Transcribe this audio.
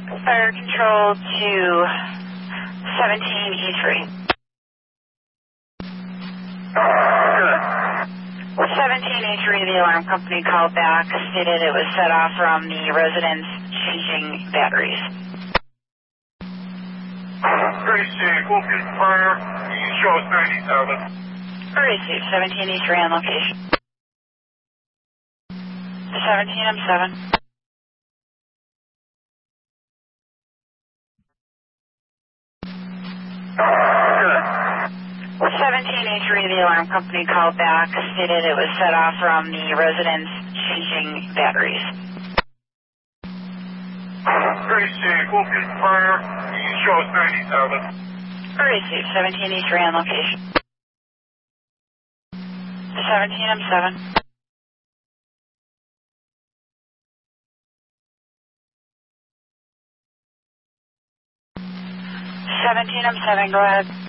Fire control to 17E3. Good. 17E3, the alarm company called back, stated it was set off from the residence changing batteries. Pretty safe. We'll confirm. You can show us 97. Very safe. 17E3 on location. 17M7. Good. 17E3, the alarm company called back, stated it was set off from the residence changing batteries. Pretty safe. We'll confirm. You can show us 97. Very safe. 17E3 on location. 17M7. Go ahead.